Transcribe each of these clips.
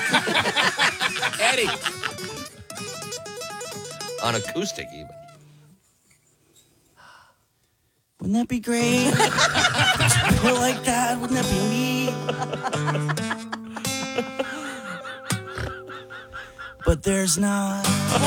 Eddie. On acoustic, even. Wouldn't that be great? Feel like that? Wouldn't that be me? But there's not.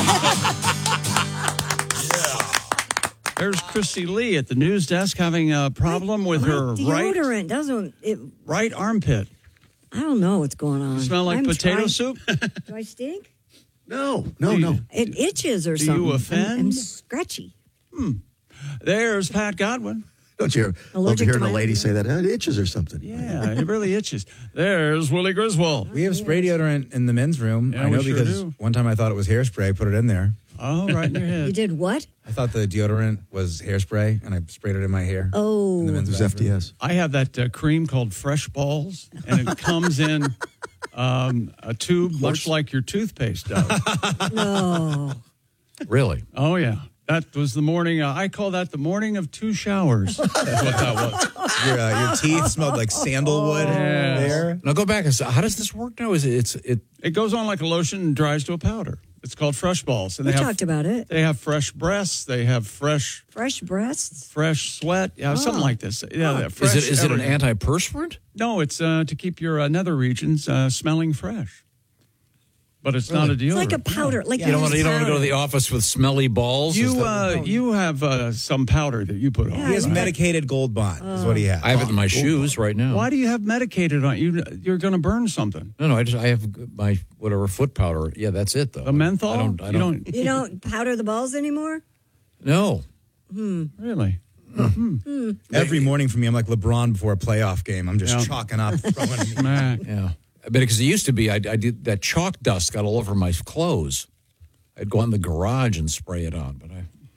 There's Christy Lee at the news desk having a problem with her deodorant doesn't it? right armpit. I don't know what's going on. Smell like potato soup? Do I stink? No. It itches or Do something. you offend? I'm scratchy. There's Pat Godwin. Don't you love Allergic to hearing a my lady own? say that? It itches or something. Yeah, it really itches. There's Willie Griswold. We have spray deodorant in the men's room. Yeah, I know we sure because do. one time I thought it was hairspray, put it in there. Oh, right in your You head. did what? I thought the deodorant was hairspray, and I sprayed it in my hair. In the Oh, men's It was bathroom. FDS. I have that cream called Fresh Balls, and it comes in a tube much like your toothpaste does. no. Really? Oh, yeah. That was the morning. I call that the morning of 2 showers. That's what that was. Your teeth smelled like sandalwood Yes. there. Now go back and say, how does this work now? Is it? It goes on like a lotion and dries to a powder. It's called Fresh Balls. And We they have talked about it. They have fresh breasts. They have fresh Fresh breasts? sweat. Yeah, something like this. Yeah, Is fresh it an everything. antiperspirant? No, it's to keep your nether regions smelling fresh. But it's not a deodorant. It's like a powder. Like You don't want to go to powder. the office with smelly balls. Is that- You have some powder that you put on. Yeah. He has medicated Gold Bond, is what he has. I have it in my shoes right now. Why do you have medicated on you? You're going to burn something. No, I have my whatever foot powder. Yeah, that's it though. A menthol? I don't. You don't powder the balls anymore? No. Really? Every morning for me, I'm like LeBron before a playoff game. I'm just Yeah. chalking up. throwing Nah. Yeah. But because it used to be, I did that chalk dust got all over my clothes. I'd go in the garage and spray it on, but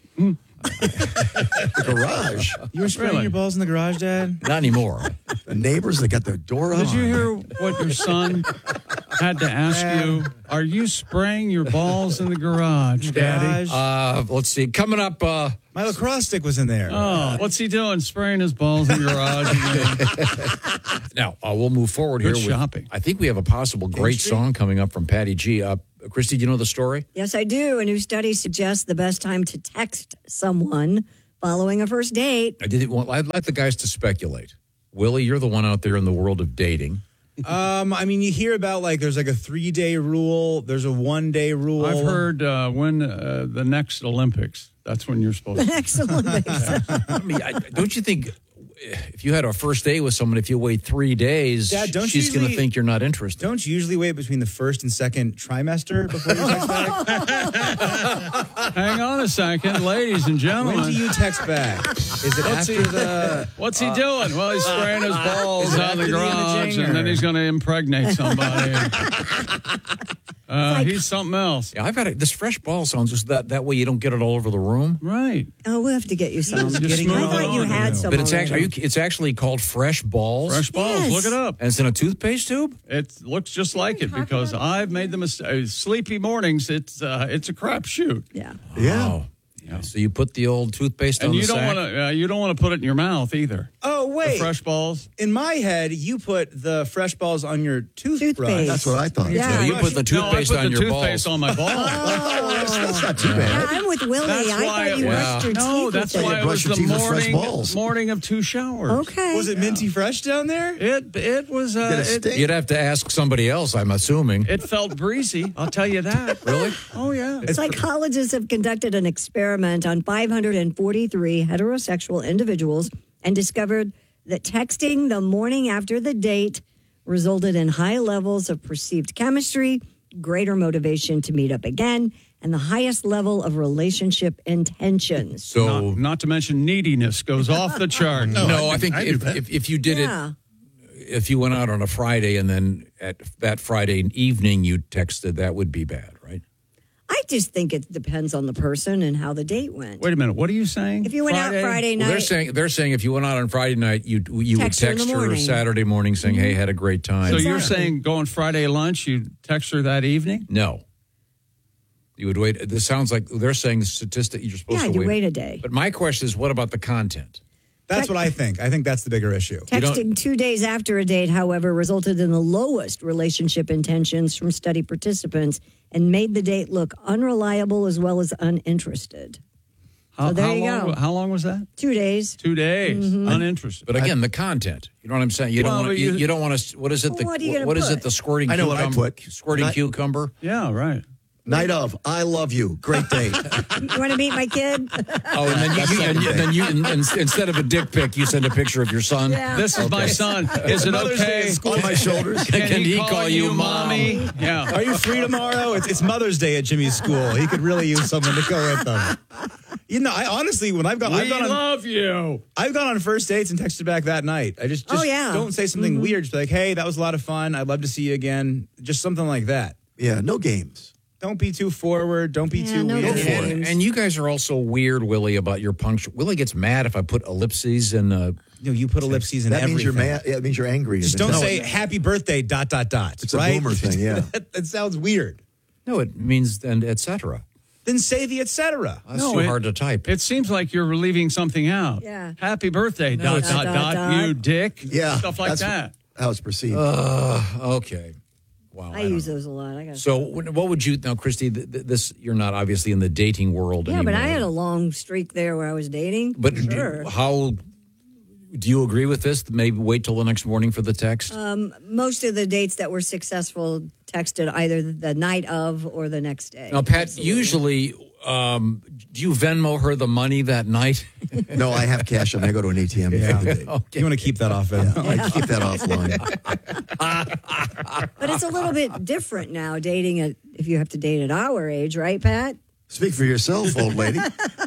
The garage. You were spraying Really? your balls in the garage, Dad? not anymore. The neighbors that got the door up. Did you hear what your son had to ask you? Are you spraying your balls in the garage, Daddy? Garage. Let's see. Coming up. My lacrosse stick was in there. Oh, what's he doing? Spraying his balls in the garage again? Now, we'll move forward Good here. shopping. I think we have a possible great song coming up from Patty G. Christy, do you know the story? Yes, I do. A new study suggests the best time to text someone following a first date. I'd like the guys to speculate. Willie, you're the one out there in the world of dating. I mean, you hear about there's like a 3-day rule. There's a 1-day rule. I've heard when the next Olympics, that's when you're supposed to. Excellent. I mean, don't you think if you had a first date with someone, if you wait 3 days, Dad, don't she's you going to usually- think you're not interested? Don't you usually wait between the first and second trimester before you text back? Hang on a second, ladies and When gentlemen. do you text back? Is it after the... What's he doing? Well, he's spraying his balls is it out of the after the garage, imaging, and then or- he's going to impregnate somebody. He's something else. Yeah, I've had this fresh ball sounds just that way you don't get it all over the room. Right. Oh, we'll have to get you some. Just I smooth thought it you on. had some. But it's already. actually it's actually called fresh balls. Fresh balls. Yes. Look it up. And it's in a toothpaste tube? It looks just like it because I've made the mistake. Sleepy mornings, it's a crapshoot. Yeah. Yeah. Wow. Yeah. So you put the old toothpaste And on you the don't sack? want to. You don't want to put it in your mouth either. Oh, The wait. fresh balls. In my head, you put the fresh balls on your toothbrush. Toothpaste. That's what I thought. Yeah. No, you put the toothpaste no, I put on the your toothpaste balls. on my balls. That's not too Yeah, bad. I'm with Willie. That's I why thought you it was- brushed your teeth. No, with that's it. why it brush was your the teeth with fresh balls. morning of 2 showers. Okay. Was it minty fresh down there? It was. Did it It, stink? You'd have to ask somebody else, I'm assuming. it felt greasy. I'll tell you that. Really? Oh yeah. Psychologists have conducted an experiment on 543 heterosexual individuals and discovered that texting the morning after the date resulted in high levels of perceived chemistry, greater motivation to meet up again, and the highest level of relationship intentions. So Not to mention neediness goes off the chart. no, I think if you did Yeah. if you went out on a Friday and then at that Friday evening you texted, that would be bad, right? I just think it depends on the person and how the date went. Wait a minute. What are you saying? If you went out Friday Well, night, they're saying if you went out on Friday night, you would Text her in text the her morning. Saturday morning saying, "Hey, had a great time." So you're Exactly. saying going Friday lunch, you text her that evening? No. You would wait. This sounds like they're saying the statistic you're supposed yeah, to you wait a day. But my question is, what about the content? That's what I think. I think that's the bigger issue. Texting 2 days after a date, however, resulted in the lowest relationship intentions from study participants and made the date look unreliable as well as uninterested. So there you go. How long was that? 2 days. 2 days. Mm-hmm. Uninterested. But again, the content. You know what I'm saying? You don't want. You don't want to. What is it? Well, what are you gonna what is put? it? The squirting. I know what I cucumber, put. Squirting cucumber. Yeah, right. Night of, I love you. Great date. You want to meet my kid? Oh, and then you instead of a dick pic, you send a picture of your son. Yeah. This is my son. Is it Mother's Day okay? at school. On my shoulders. Can he call you mommy? Yeah. Are you free tomorrow? It's Mother's Day at Jimmy's school. He could really use someone to go with him. You know, I honestly, when I've gone on, love you. I've gone on first dates and texted back that night. I just Oh, yeah. don't say something weird. Just be like, hey, that was a lot of fun. I'd love to see you again. Just something like that. Yeah, no games. Don't be too forward. Don't be too no weird. games. And you guys are also weird, Willie, about your punctuation. Willie gets mad if I put ellipses and. You put ellipses in That means everything. you're mad. Yeah, it means you're angry. Just don't say happy birthday, ... It's right? a boomer thing, yeah. that sounds weird. No, it means and etc. Then say the etc. That's too hard to type. It seems like you're leaving something out. Yeah. Happy birthday, ... you dick. Yeah. Stuff like that's that. How it's perceived. Okay. Wow. I use those a lot. I got. So, what would you now, Christy? This you're not obviously in the dating world Yeah, anymore. but I had a long streak there where I was dating. But sure. how do you agree with this? Maybe wait till the next morning for the text. Most of the dates that were successful texted either the night of or the next day. Now, Pat, Absolutely. usually, do you Venmo her the money that night? No, I have cash and I go to an ATM before the date. You want to keep that off. Venmo. I keep that offline. But it's a little bit different now dating if you have to date at our age, right, Pat? Speak for yourself, old lady.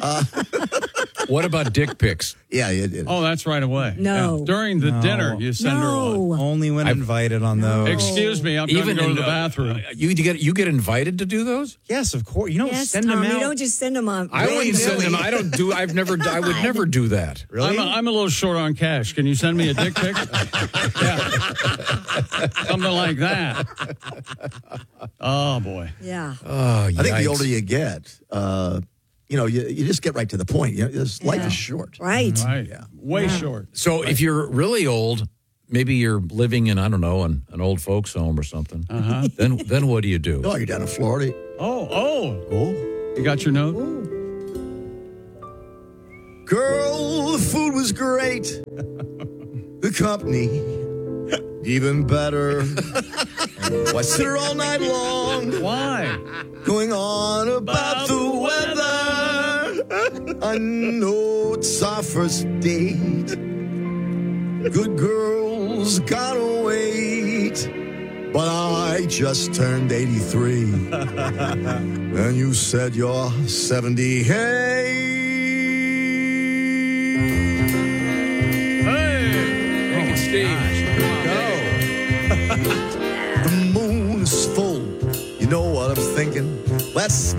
What about dick pics? Yeah, it. Oh, that's right away. No. Yeah. During the dinner, you send her one. Only when invited on those. Excuse me, I'm going to go to the bathroom. You get invited to do those? Yes, of course. You don't Yes, send Tom, them out. you don't just send them on. I wouldn't send them. I don't do. I've never. I would never do that. Really? I'm a little short on cash. Can you send me a dick pic? Yeah. Something like that. Oh, boy. Yeah. Oh, I think the yikes. older you get, you just get right to the point. Life is short. Right. Right. Way short. So if you're really old, maybe you're living in, I don't know, an old folks home or something. Uh-huh. Then what do you do? Oh, you're down in Florida. Oh. You got your note? Girl, the food was great. The company, even better. Why sit here all night long, Why? going on about the weather? I know it's our first date. Good girls gotta wait. But I just turned 83. And you said you're 78. Hey, Steve. The moon is full. You know what I'm thinking? Let's